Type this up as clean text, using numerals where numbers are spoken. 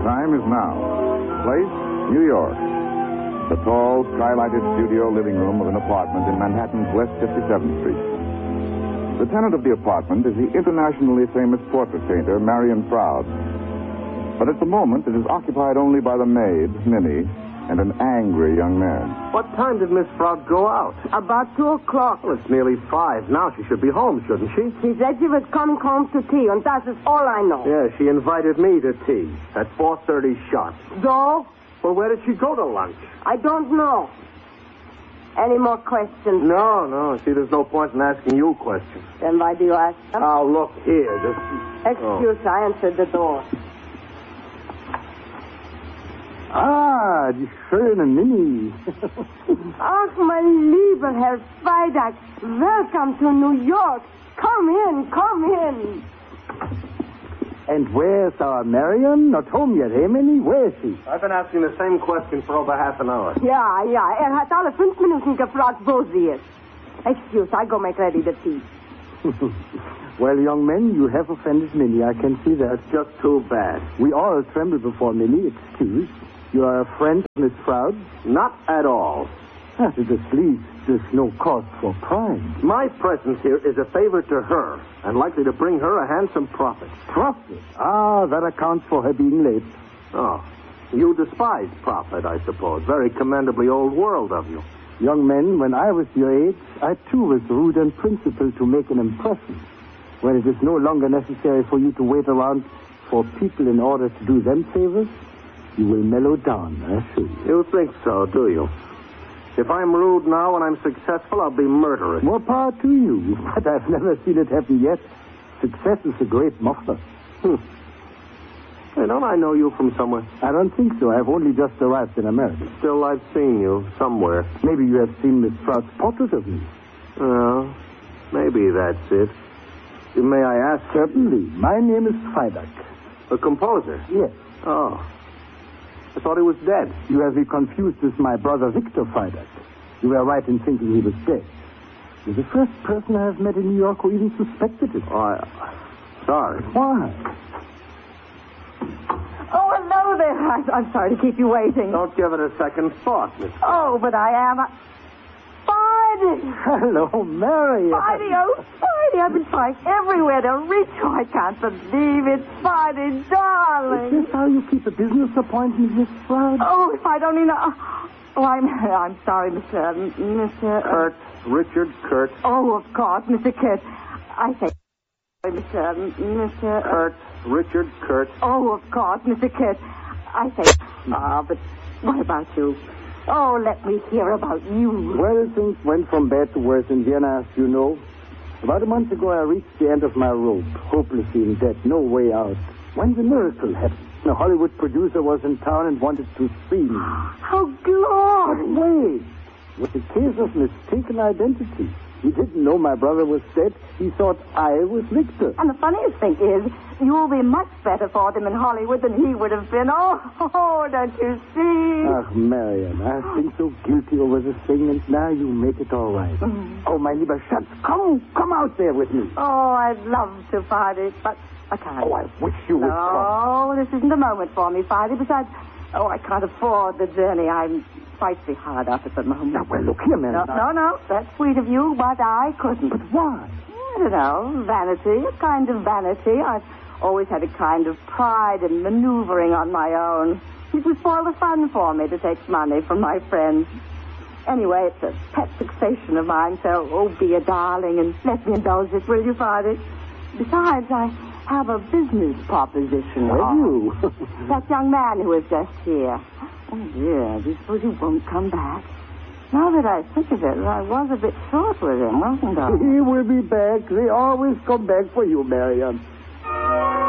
Time is now. Place, New York. The tall, skylighted studio living room of an apartment in Manhattan's West 57th Street. The tenant of the apartment is the internationally famous portrait painter, Marion Froud. But at the moment, it is occupied only by the maid, Minnie, and an angry young man. What time did Miss Froud go out? About 2 o'clock. Well, it's nearly 5 now. She should be home, shouldn't she? She said she was coming home to tea, and that is all I know. Yeah, she invited me to tea at 4:30 sharp. So? Well, where did she go to lunch? I don't know. Any more questions? No. See, there's no point in asking you questions. Then why do you ask them? Oh, look here. Excuse, I answered the door. Ah, die schöne Minnie. Ach, mein lieber Herr Feidak, welcome to New York. Come in. And where's our Marion? Not home yet, eh, Minnie? Where is she? I've been asking the same question for over half an hour. Ja, hat alle 5 Minuten gefragt, wo sie ist. Excuse, I go make ready the tea. Well, young men, you have offended Minnie. I can see that. That's just too bad. We all tremble before Minnie. Excuse. You are a friend of Miss Froud? Not at all. At the least, there's no cause for pride. My presence here is a favor to her and likely to bring her a handsome profit. Profit? Ah, that accounts for her being late. Oh, you despise profit, I suppose. Very commendably old world of you. Young men, when I was your age, I too was rude and principled to make an impression. When it is no longer necessary for you to wait around for people in order to do them favors, you will mellow down, I assure you. You think so, do you? If I'm rude now when I'm successful, I'll be murderous. More power to you, but I've never seen it happen yet. Success is a great muffler. Hey, don't I know you from somewhere? I don't think so. I've only just arrived in America. Still, I've seen you somewhere. Maybe you have seen Miss Froud's portrait of me. Well, maybe that's it. May I ask? Certainly. My name is Feidak. The composer? Yes. Oh. I thought he was dead. You have me confused with my brother Victor Feidak. You were right in thinking he was dead. You're the first person I have met in New York who even suspected it. Oh, sorry. Why? Oh, hello there. I'm sorry to keep you waiting. Don't give it a second thought, Miss. Oh, but I am. Spidey! Hello, Marion. Spidey, oh, Spidey. I've been trying everywhere to reach you. I can't believe it. Spidey, darling. Is this how you keep a business appointment, Miss Froud? Oh, if I don't know. Oh, I'm sorry, Mr. Kurt. Richard Kurt. Oh, of course, Mr. Kurt. I say, Mr. Kurt. Richard Kurt. Oh, of course, Mr. Kurt. I say, but what about you? Oh, let me hear about you. Well, things went from bad to worse in Vienna, as you know. About a month ago, I reached the end of my rope, hopelessly in debt, no way out. When the miracle happened, a Hollywood producer was in town and wanted to see me. How glorious! Wait, it was a case of mistaken identity. He didn't know my brother was dead. He thought I was Victor. And the funniest thing is, you'll be much better for them in Hollywood than he would have been. Oh, don't you see? Ach, Marion, I've been so guilty over this thing, and now you make it all right. Oh, my lieber Schatz, come out there with me. Oh, I'd love to, Friday, but I can't. Oh, I wish you would come. No, this isn't the moment for me, Friday. Besides, I can't afford the journey. I'm frightfully hard up at the moment. Now, well, look here, man. No, that's sweet of you, but I couldn't. But why? I don't know, vanity, a kind of vanity. I've always had a kind of pride in maneuvering on my own. It would spoil the fun for me to take money from my friends. Anyway, it's a pet fixation of mine, so, be a darling and let me indulge it, will you, Friday? Besides, I have a business proposition. Have you? That young man who was just here. Oh, dear, do you suppose he won't come back? Now that I think of it, I was a bit short with him, wasn't I? He will be back. They always come back for you, Marion.